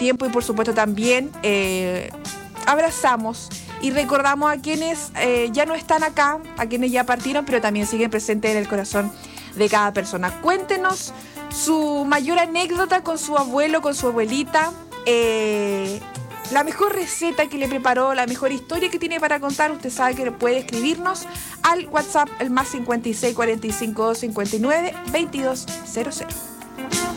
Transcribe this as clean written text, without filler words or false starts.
tiempo y por supuesto también abrazamos y recordamos a quienes ya no están acá, a quienes ya partieron, pero también siguen presentes en el corazón de cada persona. Cuéntenos su mayor anécdota con su abuelo, con su abuelita, la mejor receta que le preparó, la mejor historia que tiene para contar. Usted sabe que puede escribirnos al WhatsApp, el más 56 45 59 2200.